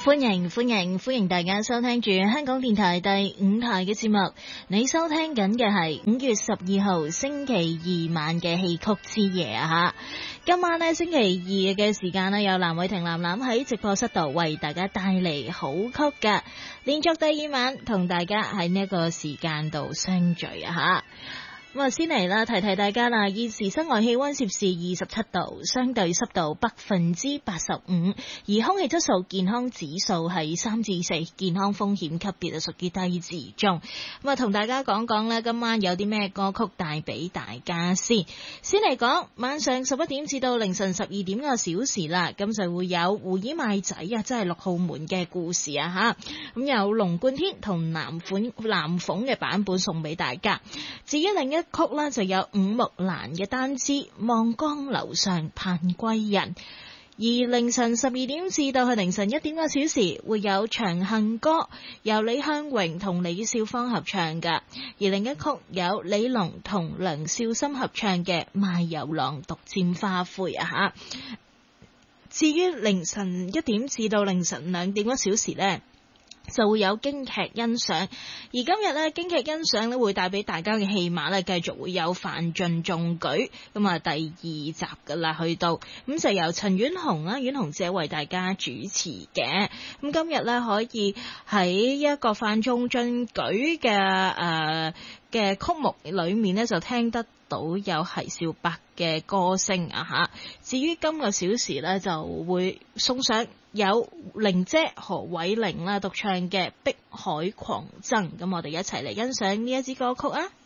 歡迎大家收聽住香港電台第5台嘅節目。你收聽緊嘅係5月12號星期二晚嘅戲曲之夜啊吓。今晚呢星期二嘅時間呢，有藍偉霆藍藍喺直播室度為大家帶嚟好曲㗎，連續第2晚同大家喺呢一個時間度相聚啊吓。咁啊，先嚟啦，提提大家啦。現時室外氣溫攝氏27度，相對濕度85%，而空氣質素健康指數係3至4，健康風險級別屬於低至中。咁啊，同大家講講咧，今晚有啲咩歌曲帶俾大家先。先嚟講，晚上11點至到凌晨12點個小時啦，咁就會有胡爾麥仔啊，即係6號門嘅故事啊吓。咁有龍貫天同藍鳳嘅版本送俾大家。至於另一曲啦，就有伍木蘭嘅單支望江樓上盼歸人，而凌晨12點至到去凌晨1點個小時會有長恨歌，由李向榮同李少芳合唱嘅，而另一曲有李龍同梁少心合唱嘅賣油郎獨佔花魁啊吓。至於凌晨1點至到凌晨2點個小時呢，就會有京劇欣賞，而今日呢，京劇欣賞呢會帶俾大家嘅戲碼呢，繼續會有范進中舉，咁啊第2集噶啦，去到咁就由陳婉紅啦，婉紅姐為大家主持嘅。咁今日呢，可以喺一個范進中舉嘅曲目裏面呢，就聽得到有奚少伯嘅歌聲啊吓。至於今個小時呢，就會送上有玲姐何偉玲啦獨唱嘅《碧海狂爭》，咁我哋一齊嚟欣賞呢一支歌曲啊！